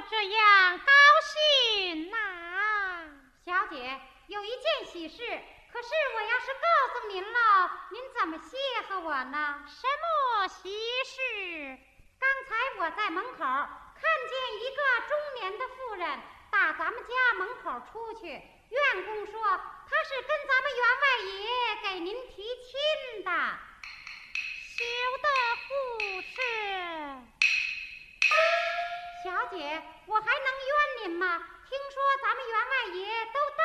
这样高兴呐。 小姐，有一件喜事，可是我要是告诉您了，您怎么谢和我呢？ 什么喜事？ 刚才我在门口看见一个中年的妇人打咱们家门口出去，院公说她是跟咱们员外爷给您提亲的。 休得胡说！ 小姐，我还能冤您吗？听说咱们员外爷都